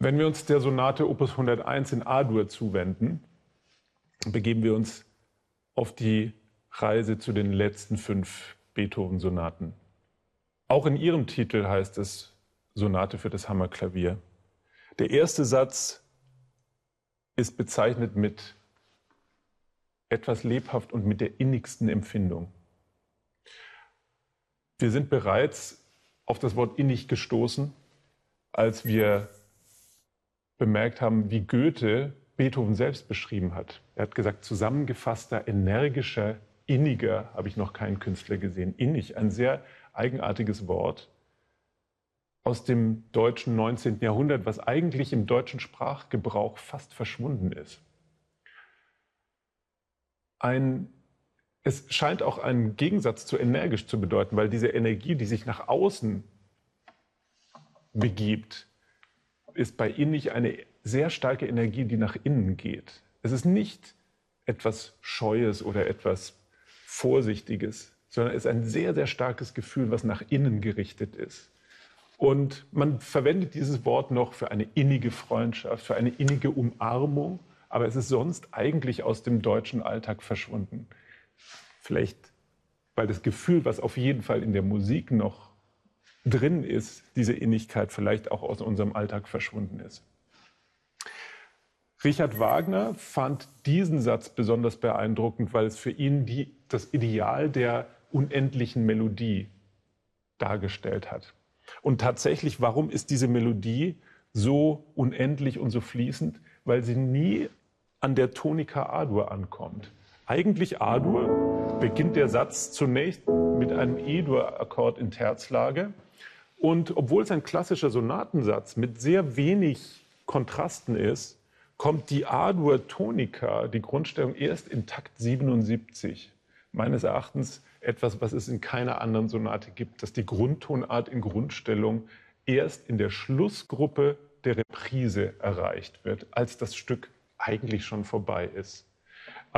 Wenn wir uns der Sonate Opus 101 in A-Dur zuwenden, begeben wir uns auf die Reise zu den letzten 5 Beethoven-Sonaten. Auch in ihrem Titel heißt es Sonate für das Hammerklavier. Der erste Satz ist bezeichnet mit etwas lebhaft und mit der innigsten Empfindung. Wir sind bereits auf das Wort innig gestoßen, als wir bemerkt haben, wie Goethe Beethoven selbst beschrieben hat. Er hat gesagt, zusammengefasster, energischer, inniger habe ich noch keinen Künstler gesehen. Innig, ein sehr eigenartiges Wort aus dem deutschen 19. Jahrhundert, was eigentlich im deutschen Sprachgebrauch fast verschwunden ist. Es scheint auch einen Gegensatz zu energisch zu bedeuten, weil diese Energie, die sich nach außen begibt, ist bei innig eine sehr starke Energie, die nach innen geht. Es ist nicht etwas Scheues oder etwas Vorsichtiges, sondern es ist ein sehr, sehr starkes Gefühl, was nach innen gerichtet ist. Und man verwendet dieses Wort noch für eine innige Freundschaft, für eine innige Umarmung, aber es ist sonst eigentlich aus dem deutschen Alltag verschwunden. Vielleicht, weil das Gefühl, was auf jeden Fall in der Musik noch drin ist, diese Innigkeit vielleicht auch aus unserem Alltag verschwunden ist. Richard Wagner fand diesen Satz besonders beeindruckend, weil es für ihn das Ideal der unendlichen Melodie dargestellt hat. Und tatsächlich, warum ist diese Melodie so unendlich und so fließend? Weil sie nie an der Tonika A-Dur ankommt. Eigentlich A-Dur beginnt der Satz zunächst mit einem E-Dur-Akkord in Terzlage. Und obwohl es ein klassischer Sonatensatz mit sehr wenig Kontrasten ist, kommt die A-Dur-Tonika, die Grundstellung, erst in Takt 77. Meines Erachtens etwas, was es in keiner anderen Sonate gibt, dass die Grundtonart in Grundstellung erst in der Schlussgruppe der Reprise erreicht wird, als das Stück eigentlich schon vorbei ist.